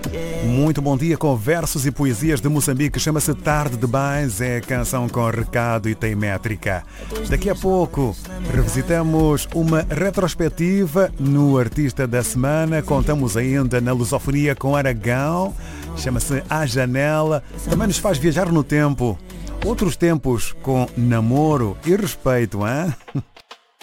Muito bom dia com versos e poesias de Moçambique. Chama-se Tarde Demais, é canção com recado e tem métrica. Daqui a pouco revisitamos uma retrospectiva no Artista da Semana. Contamos ainda na lusofonia com Aragão. Chama-se A Janela. Também nos faz viajar no tempo. Outros tempos com namoro e respeito, hein?